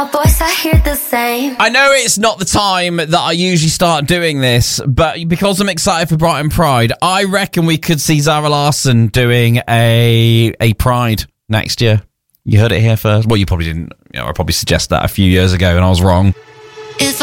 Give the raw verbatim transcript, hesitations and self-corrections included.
Voice, I hear the same. I know it's not the time that I usually start doing this, but because I'm excited for Brighton Pride, I reckon we could see Zara Larsson doing a a Pride next year. You heard it here first. Well, you probably didn't. You know, I probably suggested that a few years ago, and I was wrong. If